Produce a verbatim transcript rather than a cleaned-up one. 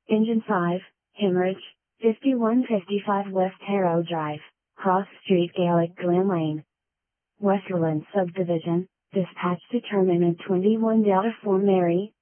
Engine five, Hemorrhage, fifty-one fifty-five West Harrow Drive, Cross Street Gaelic Glen Lane. Westerland Subdivision, dispatch determinant twenty-one Delta for Mary,